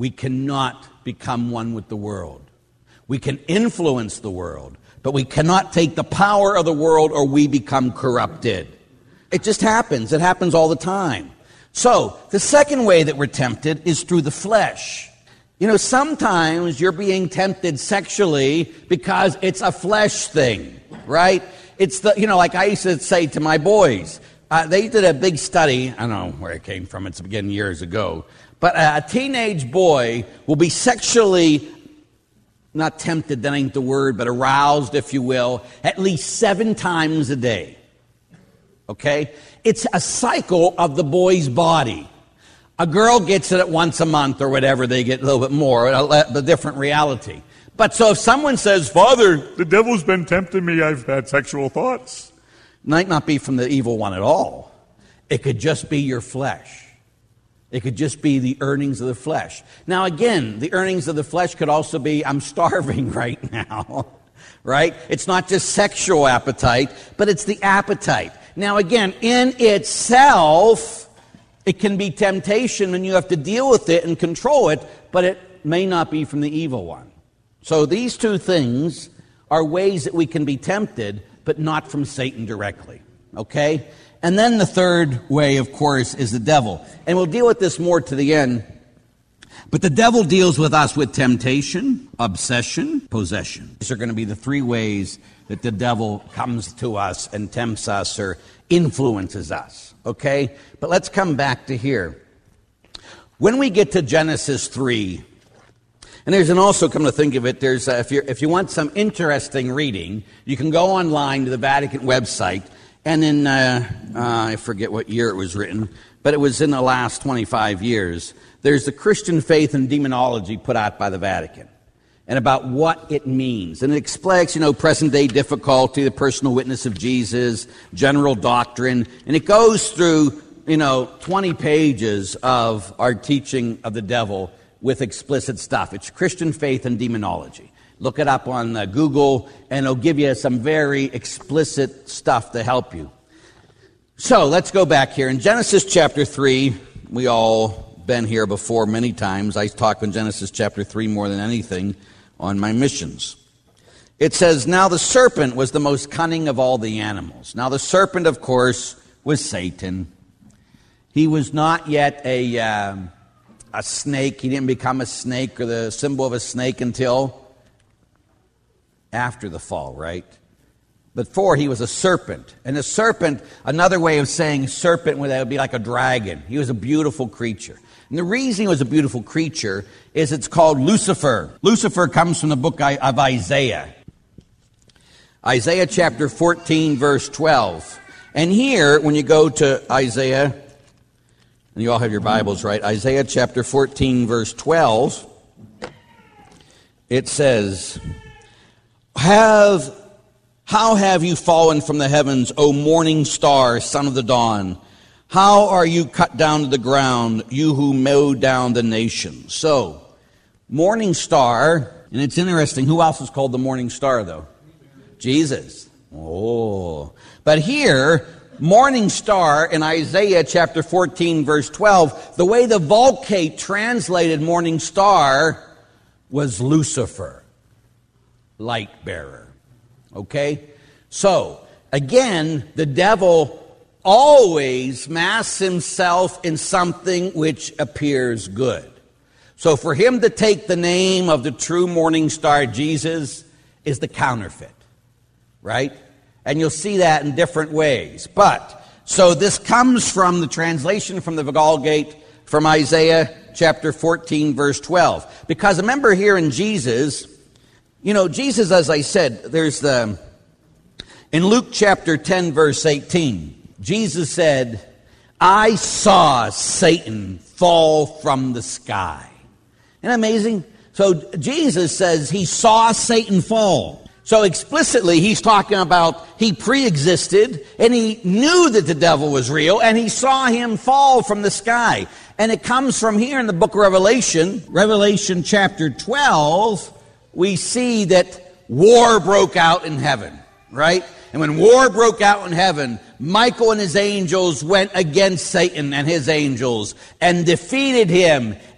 we cannot become one with the world. We can influence the world, but we cannot take the power of the world or we become corrupted. It just happens. It happens all the time. So, the second way that we're tempted is through the flesh. You know, sometimes you're being tempted sexually because it's a flesh thing, right? It's like I used to say to my boys, they did a big study, I don't know where it came from, it's beginning years ago, but a teenage boy will be sexually, not tempted, that ain't the word, but aroused, if you will, at least 7 times a day. Okay? It's a cycle of the boy's body. A girl gets it once a month or whatever, they get a little bit more, a different reality. But so if someone says, Father, the devil's been tempting me, I've had sexual thoughts. It might not be from the evil one at all. It could just be your flesh. It could just be the earnings of the flesh. Now again, the earnings of the flesh could also be, I'm starving right now, right? It's not just sexual appetite, but it's the appetite. Now again, in itself, it can be temptation and you have to deal with it and control it, but it may not be from the evil one. So these two things are ways that we can be tempted, but not from Satan directly, okay? And then the third way, of course, is the devil. And we'll deal with this more to the end. But the devil deals with us with temptation, obsession, possession. These are going to be the 3 ways that the devil comes to us and tempts us or influences us, okay? But let's come back to here. When we get to Genesis 3, and there's also, come to think of it, there's if you want some interesting reading, you can go online to the Vatican website, and in, I forget what year it was written, but it was in the last 25 years, there's the Christian Faith and Demonology put out by the Vatican, and about what it means. And it explains, present-day difficulty, the personal witness of Jesus, general doctrine, and it goes through, 20 pages of our teaching of the devil with explicit stuff. It's Christian Faith and Demonology. Look it up on Google, and it'll give you some very explicit stuff to help you. So, let's go back here. In Genesis chapter 3, we all been here before many times. I talk in Genesis chapter 3 more than anything on my missions. It says, Now the serpent was the most cunning of all the animals. Now the serpent, of course, was Satan. He was not yet a snake. He didn't become a snake or the symbol of a snake until after the fall, right? Before, he was a serpent. And a serpent, another way of saying serpent would be like a dragon. He was a beautiful creature. And the reason he was a beautiful creature is it's called Lucifer. Lucifer comes from the book of Isaiah. Isaiah chapter 14, verse 12. And here, when you go to Isaiah, and you all have your Bibles, right? Isaiah chapter 14, verse 12, it says, How have you fallen from the heavens, O morning star, son of the dawn? How are you cut down to the ground, you who mow down the nations? So, morning star, and it's interesting, who else is called the morning star, though? Jesus. Oh. But here, morning star in Isaiah chapter 14, verse 12, the way the Vulgate translated morning star was Lucifer, light bearer. Okay? So, again, the devil always masks himself in something which appears good. So for him to take the name of the true morning star, Jesus, is the counterfeit. Right? And you'll see that in different ways. But, so this comes from the translation from the Vulgate from Isaiah chapter 14, verse 12. Because remember here in Jesus, Jesus, as I said, in Luke chapter 10, verse 18, Jesus said, I saw Satan fall from the sky. Isn't that amazing? So Jesus says he saw Satan fall. So explicitly, he's talking about he pre-existed, and he knew that the devil was real, and he saw him fall from the sky. And it comes from here in the book of Revelation, Revelation chapter 12, we see that war broke out in heaven, right? And when war broke out in heaven, Michael and his angels went against Satan and his angels and defeated him